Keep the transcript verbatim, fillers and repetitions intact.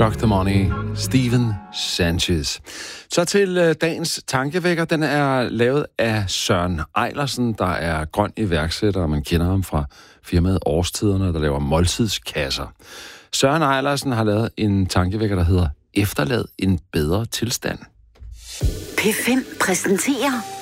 Clock the Money, Steven Sanchez. Så til øh, dagens tankevækker. Den er lavet af Søren Eilersen, der er grøn iværksætter, og man kender ham fra firmaet Årstiderne, der laver måltidskasser. Søren Eilersen har lavet en tankevækker, der hedder Efterlad en bedre tilstand. P fem præsenterer